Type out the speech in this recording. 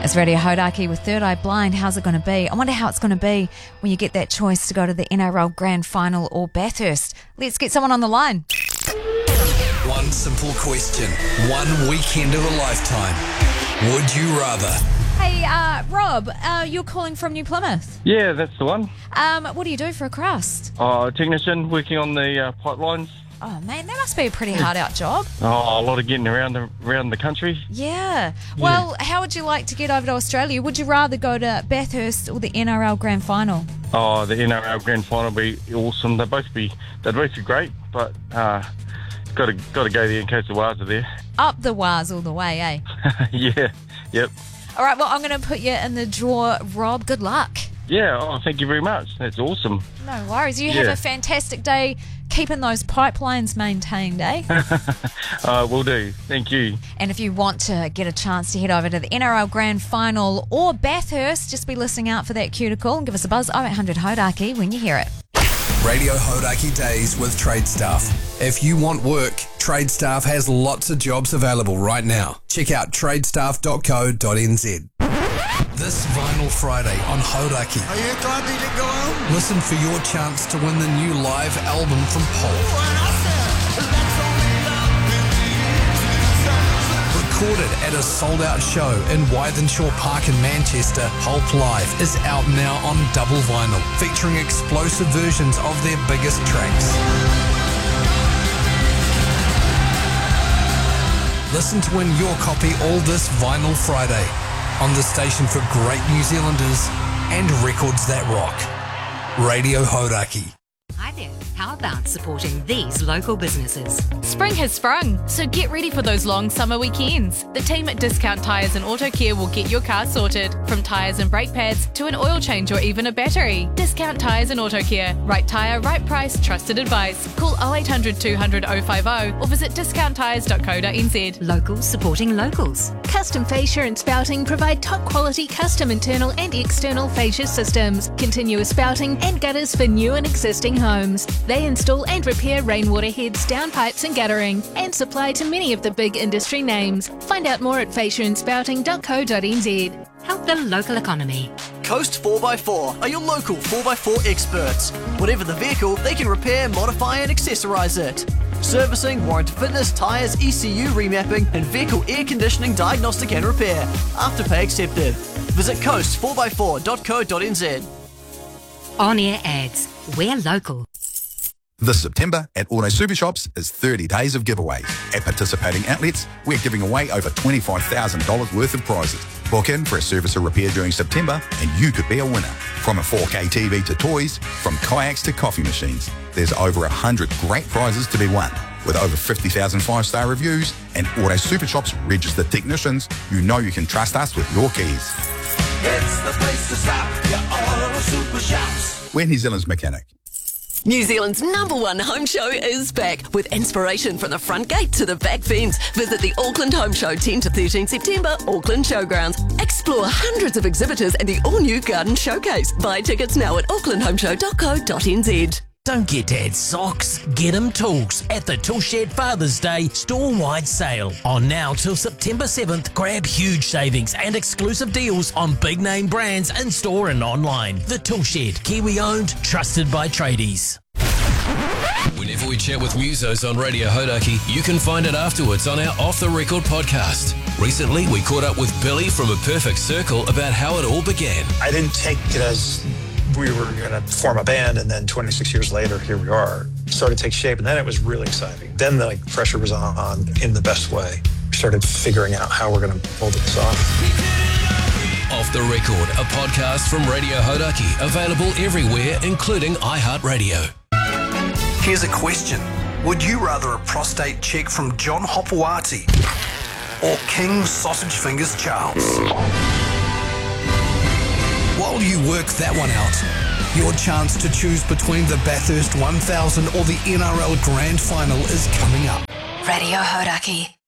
It's Radio Hodaki with Third Eye Blind. How's it going to be? I wonder how it's going to be when you get that choice to go to the NRL Grand Final or Bathurst. Let's get someone on the line. One simple question. One weekend of a lifetime. Would you rather? Hey, Rob, you're calling from New Plymouth. Yeah, that's the one. What do you do for a crust? Technician working on the pipelines. Oh, man, that must be a pretty hard-out job. Oh, a lot of getting around the country. Yeah. Well, how would you like to get over to Australia? Would you rather go to Bathurst or the NRL Grand Final? Oh, the NRL Grand Final would be awesome. They'd both be great, but got to go there in case the Wars are there. Up the Wars all the way, eh? Yeah, yep. All right, well, I'm going to put you in the draw, Rob. Good luck. Yeah, thank you very much. That's awesome. No worries. You have a fantastic day keeping those pipelines maintained, eh? Will do. Thank you. And if you want to get a chance to head over to the NRL Grand Final or Bathurst, just be listening out for that cuticle and give us a buzz 0800 Hodaki when you hear it. Radio Hodaki Days with Trade Staff. If you want work, Trade Staff has lots of jobs available right now. Check out tradestaff.co.nz. This Vinyl Friday on Hodaki. Are you ready to go home? Listen for your chance to win the new live album from Pulp. Recorded at a sold-out show in Wythenshawe Park in Manchester, Pulp Live is out now on double vinyl, featuring explosive versions of their biggest tracks. Listen to win your copy all this Vinyl Friday on the station for great New Zealanders and records that rock. Radio Hodaki. Hi there. How about supporting these local businesses? Spring has sprung, so get ready for those long summer weekends. The team at Discount Tyres and Auto Care will get your car sorted, from tyres and brake pads to an oil change or even a battery. Discount Tyres and Auto Care. Right tyre, right price, trusted advice. Call 0800 200 050 or visit discounttyres.co.nz. Locals supporting locals. Custom Fascia and Spouting provide top quality custom internal and external fascia systems, continuous spouting and gutters for new and existing homes. They install and repair rainwater heads, downpipes and guttering, and supply to many of the big industry names. Find out more at fasciaandspouting.co.nz. Help the local economy. Coast 4x4 are your local 4x4 experts. Whatever the vehicle, they can repair, modify and accessorise it. Servicing, warranty fitness, tyres, ECU remapping and vehicle air conditioning diagnostic and repair. Afterpay accepted. Visit coast4x4.co.nz. On-air ads. We're local. This September at Auto Super Shops is 30 days of giveaways. At participating outlets, we're giving away over $25,000 worth of prizes. Book in for a service or repair during September and you could be a winner. From a 4K TV to toys, from kayaks to coffee machines, there's over 100 great prizes to be won. With over 50,000 five-star reviews and Auto Super Shops registered technicians, you know you can trust us with your keys. It's the place to stop, your Auto Super Shops. We're New Zealand's mechanic. New Zealand's #1 home show is back with inspiration from the front gate to the back fence. Visit the Auckland Home Show 10 to 13 September, Auckland Showgrounds. Explore hundreds of exhibitors and the all-new garden showcase. Buy tickets now at aucklandhomeshow.co.nz. Don't get Dad socks, get him tools at the Toolshed Father's Day store-wide sale. On now till September 7th, grab huge savings and exclusive deals on big-name brands in-store and online. The Toolshed, Kiwi-owned, trusted by tradies. Whenever we chat with musos on Radio Hodaki, you can find it afterwards on our Off The Record podcast. Recently, we caught up with Billy from A Perfect Circle about how it all began. I didn't take it as we were going to form a band, and then 26 years later, here we are. It started to take shape, and then it was really exciting. Then the pressure was on in the best way. We started figuring out how we're going to pull this off. Off The Record, a podcast from Radio Hodaki, available everywhere, including iHeartRadio. Here's a question. Would you rather a prostate check from John Hopewati or King Sausage Fingers Charles? While you work that one out, your chance to choose between the Bathurst 1000 or the NRL Grand Final is coming up. Radio Hodaki.